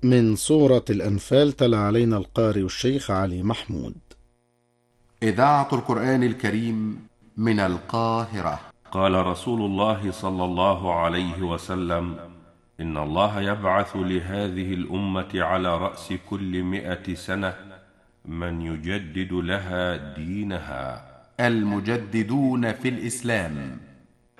من سورة الأنفال تلا علينا القارئ الشيخ علي محمود. إذاعة القرآن الكريم من القاهرة. قال رسول الله صلى الله عليه وسلم: إن الله يبعث لهذه الأمة على رأس كل 100 سنة من يجدد لها دينها. المجددون في الإسلام